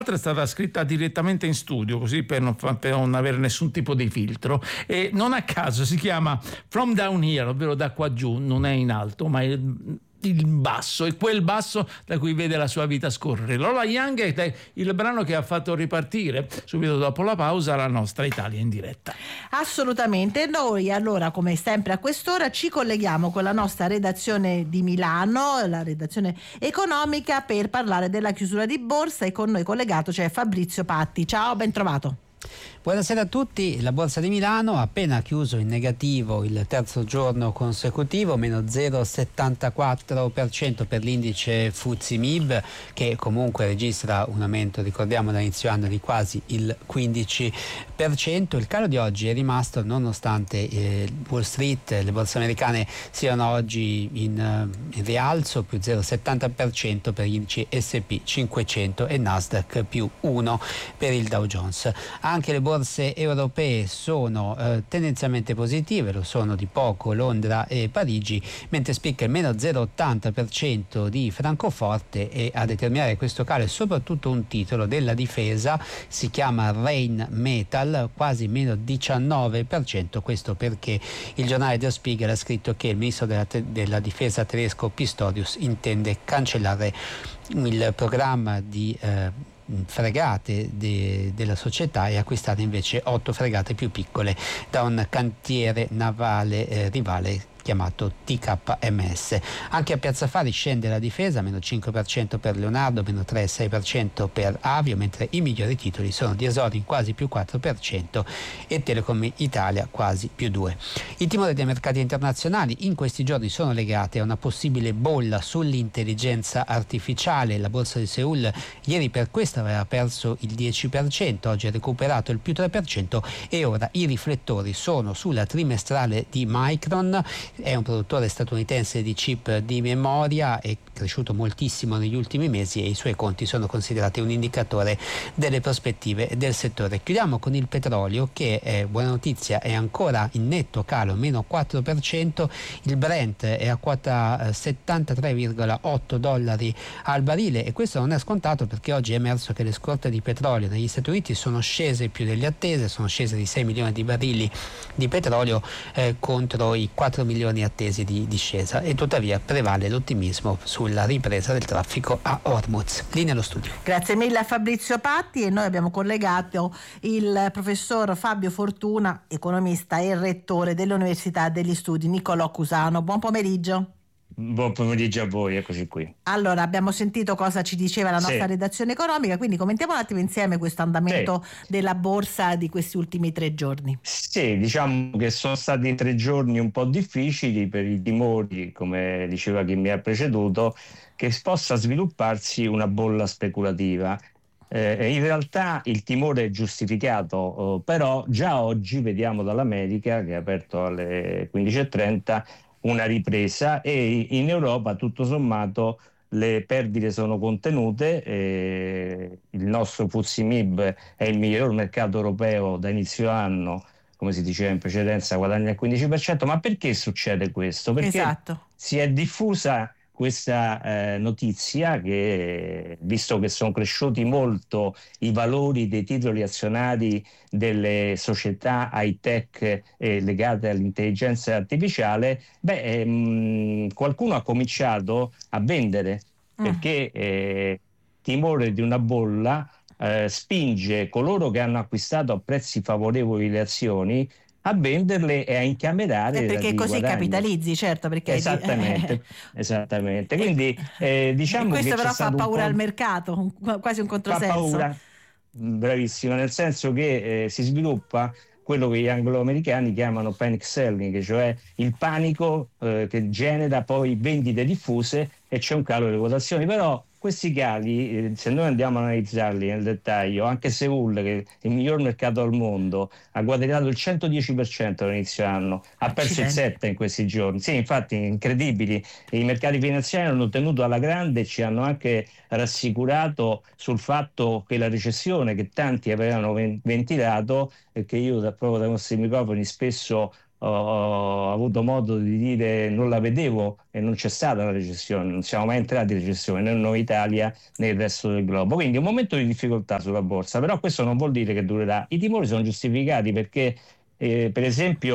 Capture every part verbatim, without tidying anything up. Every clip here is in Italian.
è stata scritta direttamente in studio, così per non, per non avere nessun tipo di filtro, e non a caso si chiama From Down Here, ovvero da qua giù, non è in alto ma è il basso, è quel basso da cui vede la sua vita scorrere. Lola Young è il brano che ha fatto ripartire subito dopo la pausa la nostra Italia in diretta. Assolutamente. Noi allora, come sempre a quest'ora, ci colleghiamo con la nostra redazione di Milano, la redazione economica, per parlare della chiusura di borsa, e con noi collegato c'è Fabrizio Patti. Ciao, ben trovato. Buonasera a tutti. La Borsa di Milano ha appena chiuso in negativo il terzo giorno consecutivo, meno zero virgola settantaquattro per cento per l'indice F T S E M I B, che comunque registra un aumento, ricordiamo, da inizio anno di quasi il quindici per cento. Il calo di oggi è rimasto nonostante eh, Wall Street, le borse americane siano oggi in, uh, in rialzo, più zero virgola settanta per cento per gli indici S and P cinquecento e Nasdaq più uno per il Dow Jones. Anche le borse europee sono eh, tendenzialmente positive, lo sono di poco Londra e Parigi, mentre spicca il meno zero virgola ottanta per cento di Francoforte, e a determinare questo calo è soprattutto un titolo della difesa, si chiama Rain Metal, quasi meno diciannove per cento, questo perché il giornale Der Spiegel ha scritto che il ministro della, della difesa tedesco Pistorius intende cancellare il programma di eh, fregate de, della società e acquistate invece otto fregate più piccole da un cantiere navale eh, rivale chiamato T K M S. Anche a Piazza Affari scende la difesa, meno cinque per cento per Leonardo, meno tre virgola sei per cento per Avio, mentre i migliori titoli sono di Esorin quasi più quattro per cento e Telecom Italia quasi più due. I timori dei mercati internazionali in questi giorni sono legati a una possibile bolla sull'intelligenza artificiale. La borsa di Seoul ieri per questo aveva perso il dieci per cento, oggi ha recuperato il più tre per cento e ora i riflettori sono sulla trimestrale di Micron. È un produttore statunitense di chip di memoria, è cresciuto moltissimo negli ultimi mesi e i suoi conti sono considerati un indicatore delle prospettive del settore. Chiudiamo con il petrolio che, è buona notizia, è ancora in netto calo, meno quattro per cento, il Brent è a quota settantatré virgola otto dollari al barile, e questo non è scontato perché oggi è emerso che le scorte di petrolio negli Stati Uniti sono scese più delle attese, sono scese di sei milioni di barili di petrolio eh, contro i quattro milioni attesi di discesa, e tuttavia prevale l'ottimismo sulla ripresa del traffico a Hormuz. Linea allo studio. Grazie mille a Fabrizio Patti, e noi abbiamo collegato il professor Fabio Fortuna, economista e rettore dell'Università degli Studi Niccolò Cusano. Buon pomeriggio. Buon pomeriggio a voi, eccoci qui. Allora, abbiamo sentito cosa ci diceva la nostra sì. redazione economica, quindi commentiamo un attimo insieme questo andamento sì. della borsa di questi ultimi tre giorni. Sì, diciamo che sono stati tre giorni un po' difficili per i timori, come diceva chi mi ha preceduto, che possa svilupparsi una bolla speculativa. Eh, in realtà il timore è giustificato, eh, però già oggi vediamo dall'America, che è aperto alle quindici e trenta, una ripresa, e in Europa tutto sommato le perdite sono contenute. Eh, il nostro F T S E M I B è il miglior mercato europeo da inizio anno, come si diceva in precedenza, guadagna il quindici per cento. Ma perché succede questo? Perché esatto. si è diffusa questa eh, notizia che, visto che sono cresciuti molto i valori dei titoli azionari delle società high tech eh, legate all'intelligenza artificiale, beh, ehm, qualcuno ha cominciato a vendere, mm. perché eh, timore di una bolla eh, spinge coloro che hanno acquistato a prezzi favorevoli le azioni a venderle e a incamerare, eh perché così guadagni. Capitalizzi, certo, perché esattamente, eh, esattamente. Quindi eh, diciamo questo che però c'è fa stato paura un al mercato, un, quasi un controsenso. Fa paura, bravissima, nel senso che eh, si sviluppa quello che gli angloamericani chiamano panic selling, cioè il panico eh, che genera poi vendite diffuse e c'è un calo delle quotazioni. Però questi cali, eh, se noi andiamo a analizzarli nel dettaglio, anche Seoul, che è il miglior mercato al mondo, ha guadagnato il centodieci per cento all'inizio anno, ha perso il sette per cento in questi giorni. Sì, infatti, incredibili. I mercati finanziari hanno tenuto alla grande e ci hanno anche rassicurato sul fatto che la recessione che tanti avevano ventilato, e che io da, proprio dai nostri microfoni spesso ho avuto modo di dire non la vedevo e non c'è stata la recessione, non siamo mai entrati in recessione né noi Italia né il resto del globo, quindi un momento di difficoltà sulla borsa, però questo non vuol dire che durerà. I timori sono giustificati perché eh, per esempio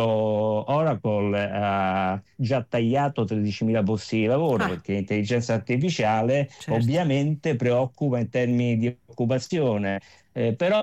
Oracle ha già tagliato tredicimila posti di lavoro ah. perché l'intelligenza artificiale certo. ovviamente preoccupa in termini di occupazione. Eh, però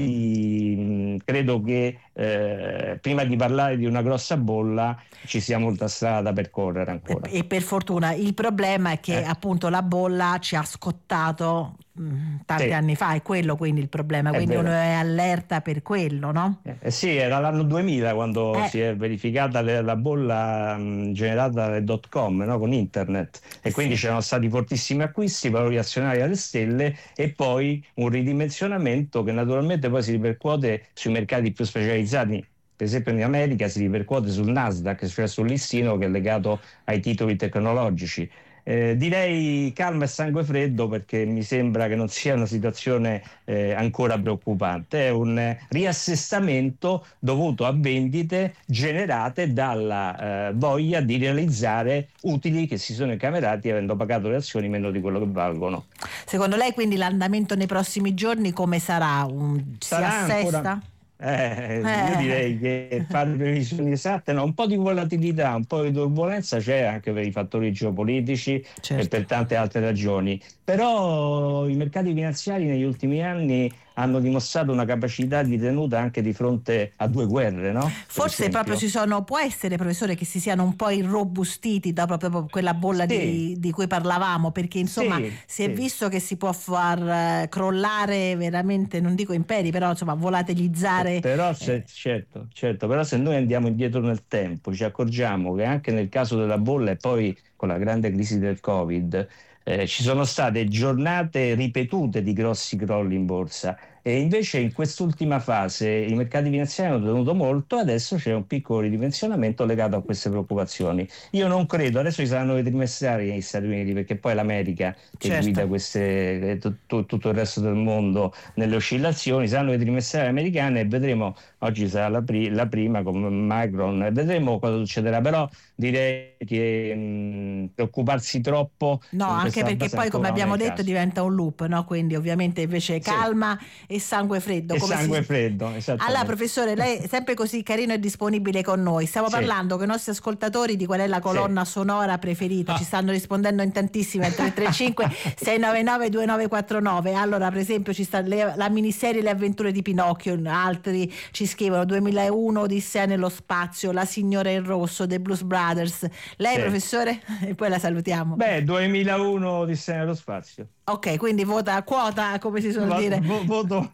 poi mh, credo che eh, prima di parlare di una grossa bolla ci sia molta strada da percorrere ancora. E, e per fortuna il problema è che eh. appunto la bolla ci ha scottato mh, tanti sì. anni fa, è quello quindi il problema, quindi uno è allerta per quello, no? Eh, sì, era l'anno duemila quando eh. si è verificata le, la bolla mh, generata dal dot com, no? Con internet e quindi sì. c'erano stati fortissimi acquisti, valori azionari alle stelle e poi un ridimensionamento che naturalmente poi si ripercuote sui mercati più specializzati, per esempio in America si ripercuote sul Nasdaq, cioè sul listino che è legato ai titoli tecnologici. Eh, direi calma e sangue freddo perché mi sembra che non sia una situazione eh, ancora preoccupante, è un eh, riassestamento dovuto a vendite generate dalla eh, voglia di realizzare utili che si sono incamerati avendo pagato le azioni meno di quello che valgono. Secondo lei quindi l'andamento nei prossimi giorni come sarà? Un, si sarà assesta? Ancora... Eh, eh. Io direi che fare previsioni esatte, no, un po' di volatilità, un po' di turbolenza c'è anche per i fattori geopolitici certo. e per tante altre ragioni, però i mercati finanziari negli ultimi anni hanno dimostrato una capacità di tenuta anche di fronte a due guerre, no? Forse proprio si sono, può essere professore che si siano un po' irrobustiti dopo proprio quella bolla sì. di, di cui parlavamo, perché insomma sì, si è sì. visto che si può far crollare veramente, non dico imperi, però insomma volatilizzare. Però se, eh. certo, certo, però se noi andiamo indietro nel tempo ci accorgiamo che anche nel caso della bolla e poi con la grande crisi del Covid Eh, ci sono state giornate ripetute di grossi crolli in borsa e invece in quest'ultima fase i mercati finanziari hanno tenuto molto e adesso c'è un piccolo ridimensionamento legato a queste preoccupazioni. Io non credo, adesso ci saranno i trimestrali negli Stati Uniti perché poi l'America che certo. guida queste, tutto, tutto il resto del mondo nelle oscillazioni, saranno i trimestrali americani e vedremo, oggi sarà la, pri- la prima con Macron e vedremo cosa succederà, però direi che mh, preoccuparsi troppo no, anche perché poi come abbiamo detto caso. diventa un loop, no? Quindi ovviamente invece calma sì. e sangue freddo e come sangue si... freddo allora professore, lei è sempre così carino e disponibile con noi, stiamo sì. parlando con i nostri ascoltatori di qual è la colonna sì. sonora preferita, ah. ci stanno rispondendo in tantissime al tre tre cinque sei nove nove due nove quattro nove. Allora per esempio ci sta le, la miniserie Le avventure di Pinocchio, altri ci scrivono duemilauno Odissea nello spazio, La signora in rosso, The Blues Brothers. Lei sì. professore? E poi la salutiamo. Beh, duemilauno Odissea nello spazio. Ok, quindi vota quota, come si suol vo- dire. Vo- voto.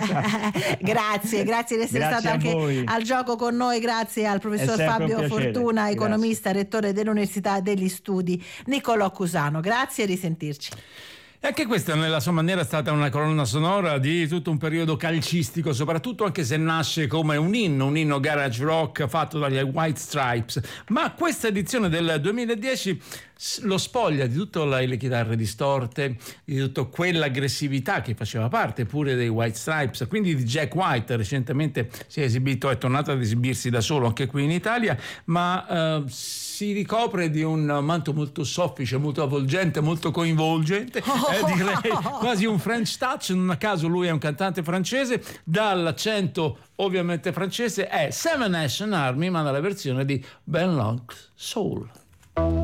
grazie, grazie di essere grazie stato anche voi. Al gioco con noi, grazie al professor Fabio Fortuna, economista, grazie. rettore dell'Università degli Studi Niccolò Cusano. Grazie e risentirci. E anche questa nella sua maniera è stata una colonna sonora di tutto un periodo calcistico, soprattutto anche se nasce come un inno, un inno garage rock fatto dagli White Stripes, ma questa edizione del duemiladieci lo spoglia di tutte le chitarre distorte, di tutta quell'aggressività che faceva parte pure dei White Stripes, quindi di Jack White. Recentemente si è esibito, è tornato ad esibirsi da solo anche qui in Italia, ma eh, si ricopre di un manto molto soffice, molto avvolgente, molto coinvolgente, eh, direi quasi un French touch. Non a caso lui è un cantante francese, dall'accento ovviamente francese, è Seven Nation Army, ma nella versione di Ben Long Soul.